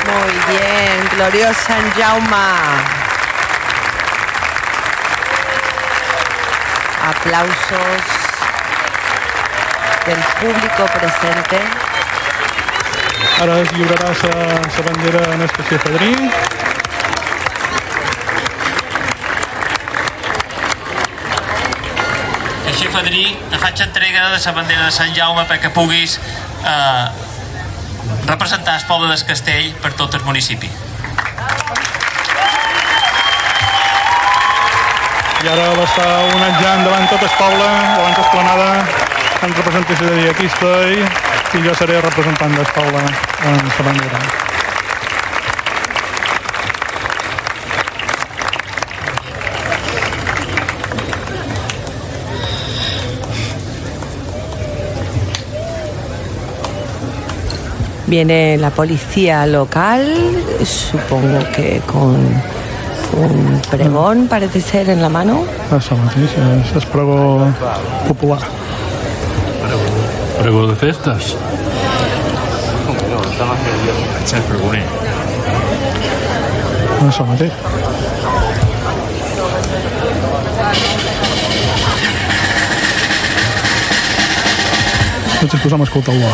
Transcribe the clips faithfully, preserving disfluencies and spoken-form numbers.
Muy bien, gloriós Sant Jaume. Aplausos del público presente. Ara es lliurarà la bandera a Anastàcia Fadrí. Així, Fadrí, te faig entrega de la bandera de Sant Jaume perquè puguis eh, representar el poble del Castell per tot el municipi. I ara l'està onatjant davant tot el poble, davant l'esplanada, en representació de dir aquí estoy, i jo seré representant del poble en la bandera. Viene la policía local, supongo que con un pregón, parece ser, en la mano. Això mateix, és el pregó popular. Pregó de festes. El pregoner. Això mateix. Tots ens posem a escoltar-lo.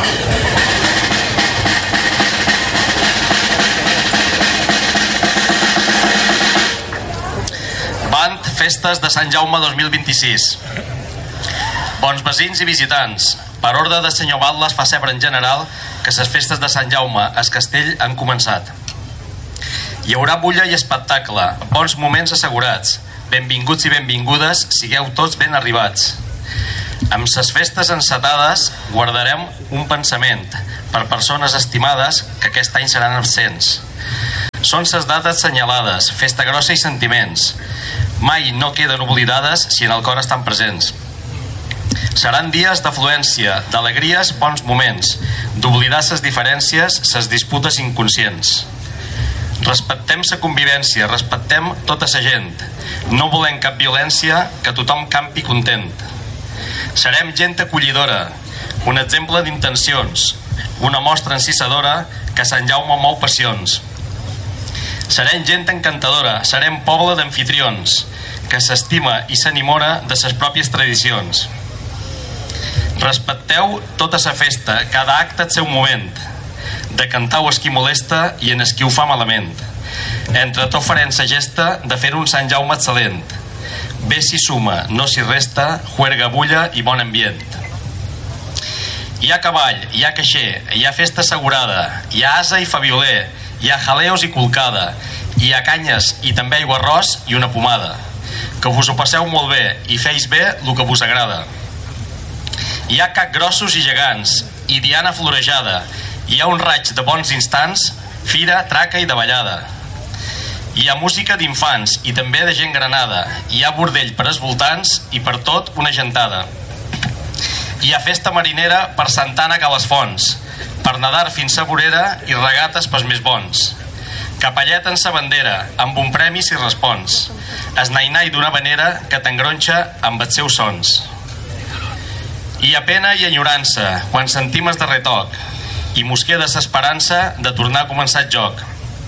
Festes de Sant Jaume dos mil vint-i-sis. Bons veïns i visitants, per ordre de senyor Batlle es fa saber en general que les festes de Sant Jaume a Castell han començat. Hi haurà bulla i espectacle, bons moments assegurats. Benvinguts i benvingudes, sigueu tots ben arribats. Amb ses festes encetades guardarem un pensament per persones estimades que aquest any seran absents. Són ses dates senyalades, festa grossa i sentiments. Mai no queden oblidades si en el cor estan presents. Seran dies d'afluència, d'alegries, bons moments, d'oblidar ses diferències, ses disputes inconscients. Respectem sa convivència, respectem tota sa gent. No volem cap violència, que tothom campi content. Serem gent acollidora, un exemple d'intencions, una mostra encisadora que Sant Jaume mou passions. Serem gent encantadora, serem poble d'amfitrions, que s'estima i s'animora de ses pròpies tradicions. Respecteu tota sa festa, cada acte el seu moment. Decantau es qui molesta i en es qui ho fa malament. Entre tot farem sa gesta de fer un Sant Jaume excel·lent. Bé si suma, no si resta, juerga, bulla i bon ambient. Hi ha cavall, hi ha caixer, hi ha festa assegurada, hi ha asa i fabioler, hi ha jaleos i colcada, hi ha canyes i també aigua arròs i una pomada. Que vos ho passeu molt bé i feis bé el que vos agrada. Hi ha cac grossos i gegants, i diana florejada, hi ha un raig de bons instants, fira, traca i davallada. Hi ha música d'infants i també de gent granada, hi ha bordell per als voltants i per tot una gentada. Hi ha festa marinera per Santa Anna a les fonts, per nadar fins a vorera i regates pels més bons. Capellet en sa bandera, amb un premi si respons. Esnainai d'una vanera que t'engronxa amb els seus sons. Hi ha pena i enyorança quan sentim el darrer toc i mos queda s'esperança de tornar a començar el joc.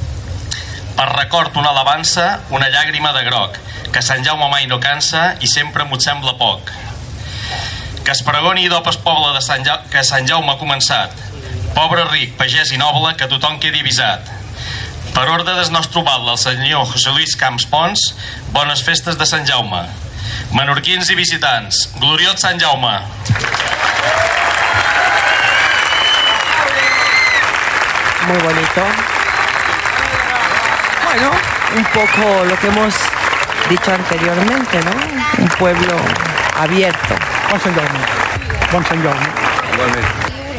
Per record una alabança, una llàgrima de groc, que Sant Jaume mai no cansa i sempre m'ho sembla poc. Que es pregoni i dop el poble de Sant Jaume, que Sant Jaume ha començat. Pobre, ric, pagès i noble, que tothom quedi avisat. Per ordre del nostre batlle, el senyor José Luis Camps Pons, bones festes de Sant Jaume. Menorquins i visitants, gloriós Sant Jaume. Muy bonito. Bueno, un poco lo que hemos dicho anteriormente, ¿no? Un pueblo abierto. Bon Sant Jaume. Bon Sant Jaume. Igualment.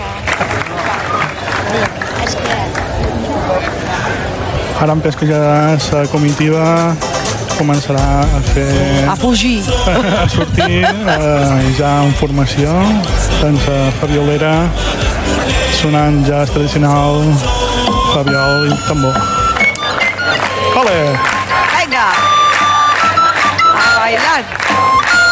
Ara em penso que ja la comitiva començarà a fer... A fugir. A sortir, eh, ja en formació, sense fabiolera, sonant ja el tradicional fabiol i tambor. Ole!